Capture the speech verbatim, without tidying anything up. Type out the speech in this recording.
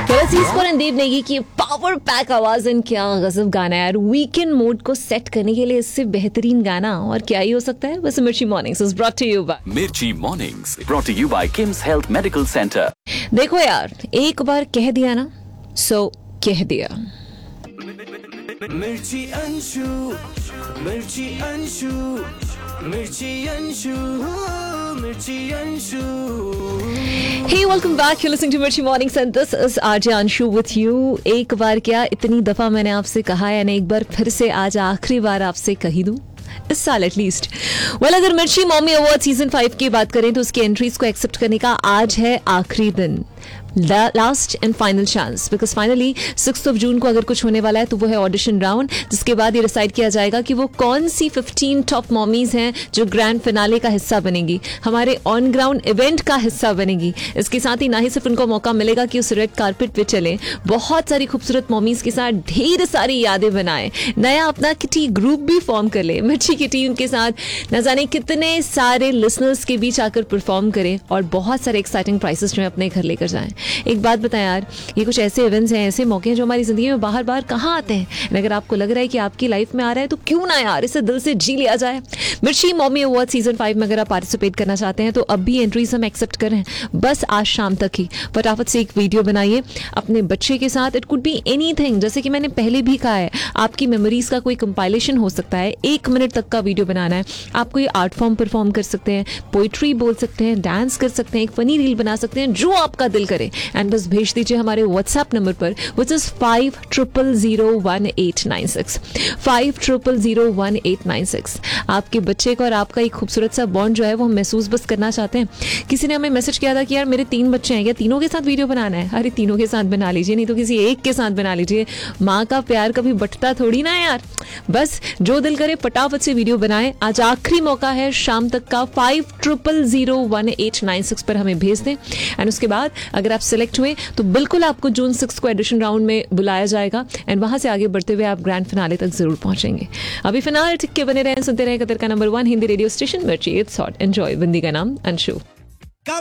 रणदीप नेगी की power pack आवाज इन क्या गजब गाना है यार। वीकेंड मोड को सेट करने के लिए इससे बेहतरीन गाना और क्या ही हो सकता है। बस मिर्ची mornings is brought to you bye मिर्ची mornings brought to you bye KIMS health medical centre. देखो यार, एक बार कह दिया ना सो कह दिया। मिर्ची अंशु, मिर्ची अंशु, मिर्ची अंशु, मिर्ची Anshu. Hey, welcome back. You're listening to Mirchi Mornings and this is R J Anshu with you. एक बार क्या, इतनी दफा मैंने आपसे कहा है ना, एक बार फिर से आज आखिरी बार आपसे कही दूं इस साल एटलीस्ट। वेल, अगर मिर्ची मॉमी अवार्ड सीजन फाइव की बात करें तो उसकी एंट्रीज को एक्सेप्ट करने का आज है आखिरी दिन, last and final chance. Because finally six of June को अगर कुछ होने वाला है तो वो है ऑडिशन राउंड, जिसके बाद ये डिसाइड किया जाएगा कि वो कौन सी फिफ्टीन टॉप मॉमीज हैं जो ग्रैंड फिनाले का हिस्सा बनेगी, हमारे ऑन ग्राउंड इवेंट का हिस्सा बनेगी। इसके साथ ही ना ही सिर्फ उनको मौका मिलेगा कि उस रेड कारपेट पे चले, बहुत सारी खूबसूरत मॉमीज के साथ ढेर सारी यादें बनाए, नया अपना किटी ग्रुप भी फॉर्म कर ले, मिर्ची की टीम के साथ न जाने कितने सारे लिसनर्स के बीच आकर परफॉर्म करें और बहुत सारे एक्साइटिंग प्राइसेस जो है अपने घर लेकर जाएं। एक बात बताएं यार, ये कुछ ऐसे इवेंट्स हैं, ऐसे मौके हैं जो हमारी जिंदगी में बाहर बाहर कहाँ आते हैं। अगर आपको लग रहा है कि आपकी लाइफ में आ रहा है तो क्यों ना यार इसे दिल से जी लिया जाए। मिर्ची मॉमी अवार्ड सीजन फाइव में अगर आप पार्टिसिपेट करना चाहते हैं तो अब भी एंट्रीज हम एक्सेप्ट कर रहे हैं, बस आज शाम तक ही। फटाफट से एक वीडियो बनाइए अपने बच्चे के साथ, इट कुड बी एनीथिंग, जैसे कि मैंने पहले भी कहा है, आपकी मेमोरीज का कोई कंपाइलेशन हो सकता है। एक मिनट तक का वीडियो बनाना है, आप कोई आर्ट फॉर्म परफॉर्म कर सकते हैं, पोइट्री बोल सकते हैं, डांस कर सकते हैं, एक फनी रील बना सकते हैं, जो आपका दिल करे, एंड बस भेज दीजिए हमारे व्हाट्सएप नंबर पर which is five triple zero one eight nine six five triple zero one eight nine six. आपके बच्चे का और आपका एक खूबसूरत सा बॉन्ड जो है वो महसूस बस करना चाहते हैं। किसी ने हमें मैसेज किया था कि यार मेरे तीन बच्चे हैं, क्या तीनों के साथ वीडियो बनाना है? अरे तीनों के साथ बना लीजिए, नहीं तो किसी एक के साथ बना लीजिए। माँ का प्यार कभी बटता थोड़ी ना है यार। बस जो दिल करे फटाफट से वीडियो बनाएं। आज आखिरी मौका है शाम तक का, five triple zero one eight nine six पर हमें भेज दें एंड उसके बाद अगर आप सिलेक्ट हुए तो बिल्कुल आपको जून सिक्स को एडिशन राउंड में बुलाया जाएगा एंड वहां से आगे बढ़ते हुए आप ग्रैंड फिनाले तक जरूर पहुंचेंगे। अभी फिनाले टिक के बने रहें, सुनते रहें कतर का number one Hindi radio station मिर्ची। It's hot, enjoy. बिंदी का नाम अंशु।